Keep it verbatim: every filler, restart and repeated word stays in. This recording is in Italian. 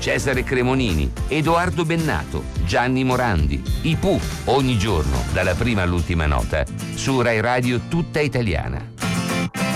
Cesare Cremonini, Edoardo Bennato, Gianni Morandi, I Pooh, ogni giorno, dalla prima all'ultima nota, su Rai Radio Tutta Italiana.